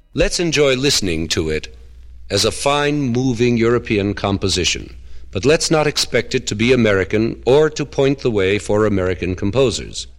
Let's enjoy listening to it as a fine, moving European composition, but let's not expect it to be American or to point the way for American composers.